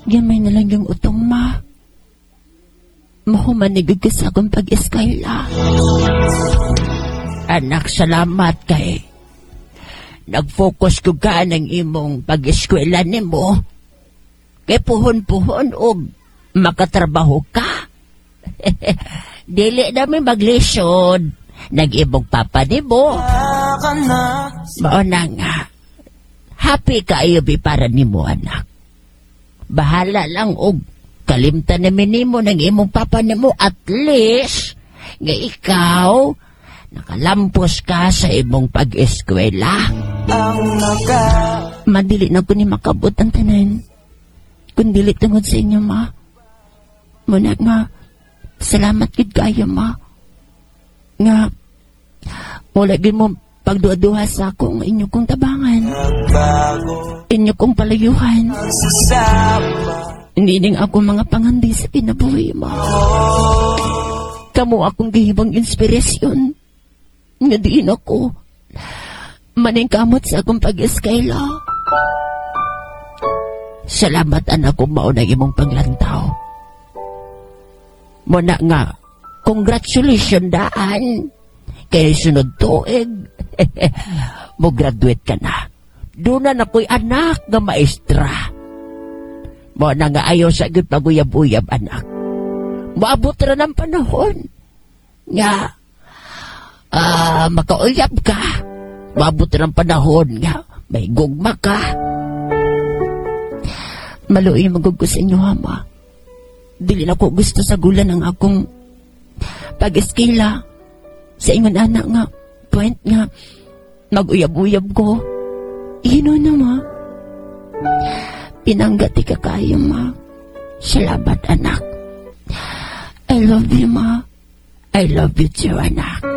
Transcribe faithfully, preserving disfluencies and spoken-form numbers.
Gamay na lang yung utong, ma. Mahumanigig ka sa akong pag-eskayla. Anak, salamat kay nag-focus ko ka ng imong pag-eskwela nimo. Kay puhon-puhon o makatrabaho ka. Dili namin mag-lesyon. Nag-ibong papa nimo. Mao na nga. Happy kayo bi para nimo, anak. Bahala lang og kalimtan namin nimo ng imong papa nimo, at least nga ikaw nakalampos ka sa imong pag-eskwela. Madili na ko ni makabot ang tanan. Kung dili tungod sa inyo, ma. Muna nga, salamat gid kayo, ma. Nga, wala gid mo pagduha-duha sa akong inyo kong tabangan. Inyo kong palayuhan. Hindi ning ako mga pangandi sa kinabuhi, ma. Kamu akong gihibang inspirasyon. Nga diin ako maningkamot sa akong pag-eskayla. Salamat, anak, kung maunang imong paglantaw. Muna nga, congratulations daan. Kaya sunod tuig, mo graduate ka na. Doon na ako'y anak nga maestra. Muna nga ayaw sa agad paguyab-uyab, anak. Maabot na ng panahon. Nga, ah, uh, makauyab ka. Maabot na ng panahon nga, may gugma ka. Maluoy magugos sa inyo, ama. Dili na ko gusto sa gulan ang akong pag-eskila sa ingon anak nga, point nga, mag-uyab-uyab ko. Ino na, ma. Pinanggati ka kayo, ma. Salamat, anak. I love you, ma. I love you too, anak.